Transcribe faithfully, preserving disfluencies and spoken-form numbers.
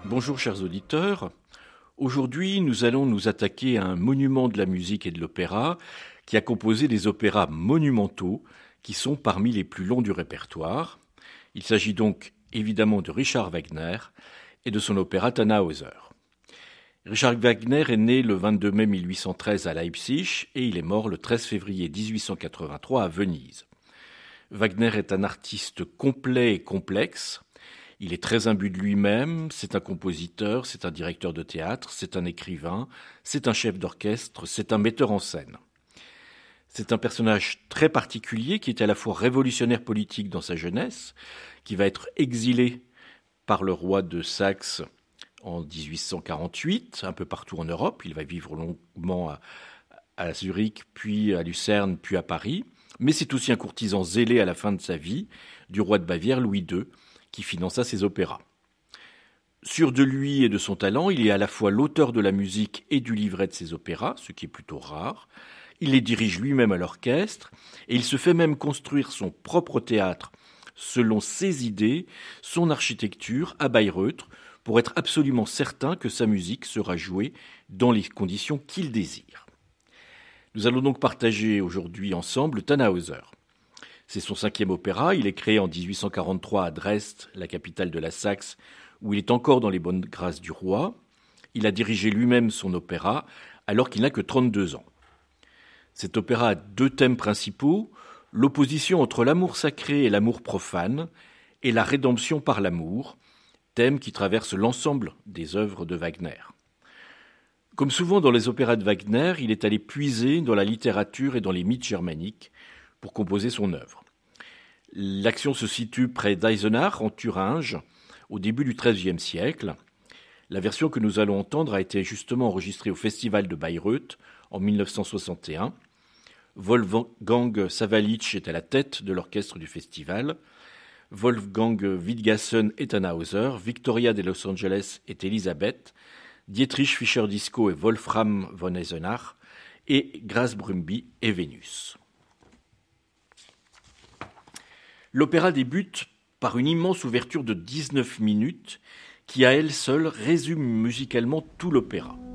Bonjour chers auditeurs, aujourd'hui nous allons nous attaquer à un monument de la musique et de l'opéra qui a composé des opéras monumentaux qui sont parmi les plus longs du répertoire. Il s'agit donc évidemment de Richard Wagner et de son opéra Tannhäuser. Richard Wagner est né le vingt-deux mai mille huit cent treize à Leipzig et il est mort le treize février dix-huit cent quatre-vingt-trois à Venise. Wagner est un artiste complet et complexe. Il est très imbu de lui-même, c'est un compositeur, c'est un directeur de théâtre, c'est un écrivain, c'est un chef d'orchestre, c'est un metteur en scène. C'est un personnage très particulier qui est à la fois révolutionnaire politique dans sa jeunesse, qui va être exilé par le roi de Saxe en dix-huit cent quarante-huit, un peu partout en Europe. Il va vivre longuement à, à Zurich, puis à Lucerne, puis à Paris. Mais c'est aussi un courtisan zélé à la fin de sa vie du roi de Bavière, Louis deux, qui finança ses opéras. Sûr de lui et de son talent, il est à la fois l'auteur de la musique et du livret de ses opéras, ce qui est plutôt rare. Il les dirige lui-même à l'orchestre et il se fait même construire son propre théâtre selon ses idées, son architecture à Bayreuth, pour être absolument certain que sa musique sera jouée dans les conditions qu'il désire. Nous allons donc partager aujourd'hui ensemble Tannhäuser. C'est son cinquième opéra, il est créé en dix-huit cent quarante-trois à Dresde, la capitale de la Saxe, où il est encore dans les bonnes grâces du roi. Il a dirigé lui-même son opéra alors qu'il n'a que trente-deux ans. Cet opéra a deux thèmes principaux, l'opposition entre l'amour sacré et l'amour profane, et la rédemption par l'amour, thème qui traverse l'ensemble des œuvres de Wagner. Comme souvent dans les opéras de Wagner, il est allé puiser dans la littérature et dans les mythes germaniques pour composer son œuvre. L'action se situe près d'Eisenach, en Thuringe, au début du treizième siècle. La version que nous allons entendre a été justement enregistrée au Festival de Bayreuth en mille neuf cent soixante et un. Wolfgang Sawallisch est à la tête de l'orchestre du festival. Wolfgang Wittgassen est Tannhäuser, Victoria de Los Angeles est Elisabeth, Dietrich Fischer-Dieskau est Wolfram von Eisenach et Grace Brumby est Vénus. L'opéra débute par une immense ouverture de dix-neuf minutes qui à elle seule résume musicalement tout l'opéra.